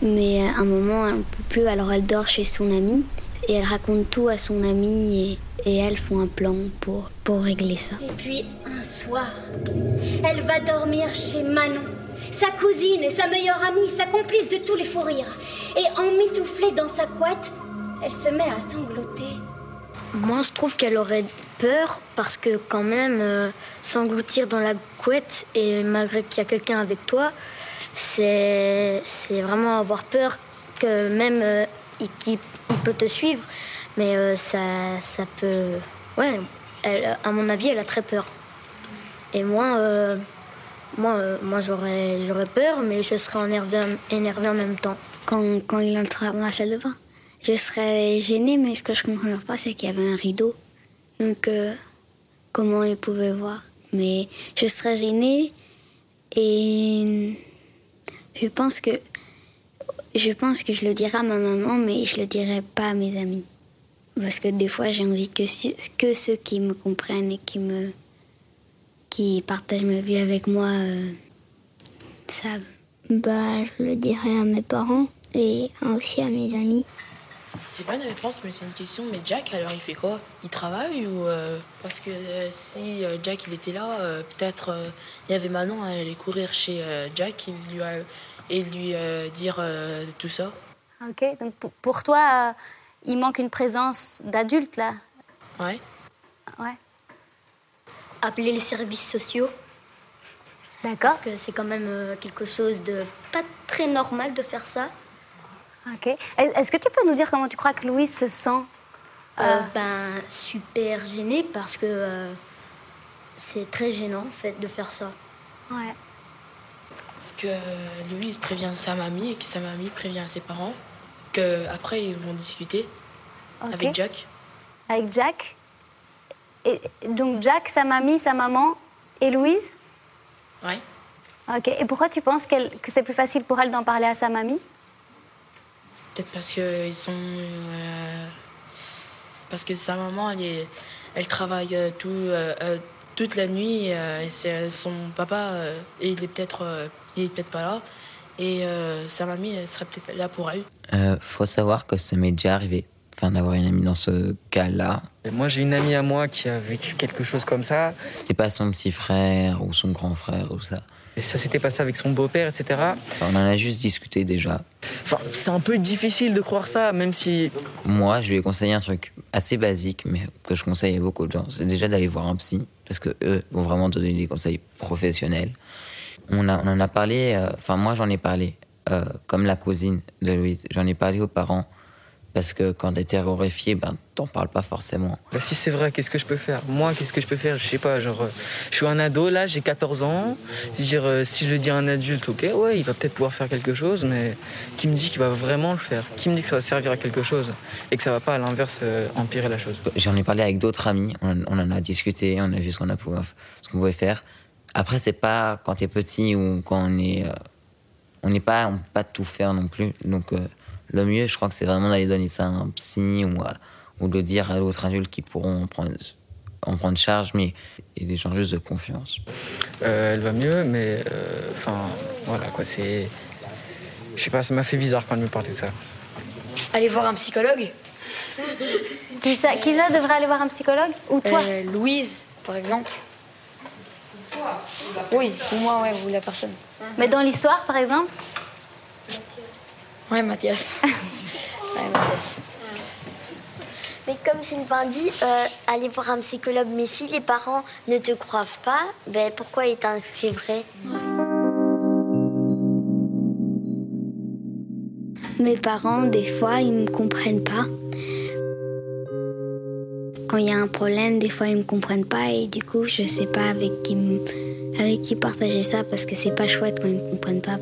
Mais à un moment, elle ne peut plus, alors elle dort chez son amie. Et elle raconte tout à son amie et elles font un plan pour régler ça. Et puis, un soir, elle va dormir chez Manon, sa cousine et sa meilleure amie, sa complice de tous les fous rires. Et emmitouflée dans sa couette, elle se met à sangloter. Moi, je trouve qu'elle aurait peur parce que quand même, s'engloutir dans la couette et malgré qu'il y a quelqu'un avec toi, c'est vraiment avoir peur que même qu'il peut te suivre. Mais ça peut... Ouais, à mon avis, elle a très peur. Et moi j'aurais peur, mais je serais énervée en même temps. Quand il entrera dans la salle de bain, je serais gênée, mais ce que je ne comprends pas, c'est qu'il y avait un rideau. Donc, comment il pouvait voir? Mais je serais gênée et je pense que je le dirai à ma maman, mais je le dirai pas à mes amis. Parce que des fois, j'ai envie que ceux qui me comprennent et qui partagent ma vie avec moi savent. Je le dirai à mes parents et aussi à mes amis. C'est pas une réponse, mais c'est une question. Mais Jack, alors, il fait quoi? Il travaille ou Parce que si Jack, il était là, peut-être il y avait Manon à aller courir chez Jack et lui dire tout ça. Ok, donc pour toi, il manque une présence d'adulte, là? Ouais. Ouais. Appeler les services sociaux. D'accord. Parce que c'est quand même quelque chose de pas très normal de faire ça. Ok. Est-ce que tu peux nous dire comment tu crois que Louise se sent? Super gênée parce que c'est très gênant, en fait, de faire ça. Ouais. Que Louise prévient sa mamie et que sa mamie prévient ses parents. Qu'après, ils vont discuter avec Jack. Avec Jack? Et donc Jack, sa mamie, sa maman et Louise? Ouais. Ok. Et pourquoi tu penses que c'est plus facile pour elle d'en parler à sa mamie? Peut-être parce que ils sont... parce que sa maman, elle travaille toute la nuit. Et son papa, il est peut-être pas là. Et sa mamie, elle serait peut-être là pour elle. Faut savoir que ça m'est déjà arrivé d'avoir une amie dans ce cas-là. Moi, j'ai une amie à moi qui a vécu quelque chose comme ça. C'était pas son petit frère ou son grand frère ou ça. Et ça s'était passé avec son beau-père, etc. On en a juste discuté déjà. C'est un peu difficile de croire ça, même si... Moi, je lui ai conseillé un truc assez basique, mais que je conseille à beaucoup de gens. C'est déjà d'aller voir un psy, parce que eux vont vraiment donner des conseils professionnels. On en a parlé, moi j'en ai parlé, comme la cousine de Louise. J'en ai parlé aux parents, parce que quand t'es horrifié, t'en parles pas forcément. Si c'est vrai, qu'est-ce que je peux faire? Moi, qu'est-ce que je peux faire? Je sais pas, je suis un ado, là, j'ai 14 ans. Si je le dis à un adulte, ok, ouais, il va peut-être pouvoir faire quelque chose, mais qui me dit qu'il va vraiment le faire? Qui me dit que ça va servir à quelque chose? Et que ça va pas, à l'inverse, empirer la chose? J'en ai parlé avec d'autres amis, on en a discuté, on a vu ce qu'on pouvait faire. Après, c'est pas quand t'es petit ou quand on peut pas tout faire non plus. Donc, le mieux, je crois que c'est vraiment d'aller donner ça à un psy ou de dire à d'autres adultes qui pourront en prendre charge, mais et des gens juste de confiance. Elle va mieux, mais voilà quoi, c'est... Je sais pas, ça m'a fait bizarre quand elle me parlait de ça. Aller voir un psychologue. Kisa devrait aller voir un psychologue? Ou toi? Louise, par exemple. Oui, ou moi, ouais, ou la personne. Mais dans l'histoire, par exemple? Ouais, Mathias. Mais comme Sylvain dit, aller voir un psychologue, mais si les parents ne te croient pas, pourquoi ils t'inscriveraient? Mes parents, des fois, ils me comprennent pas. Quand il y a un problème, des fois, ils me comprennent pas et du coup, je sais pas avec qui partager ça parce que c'est pas chouette quand ils me comprennent pas.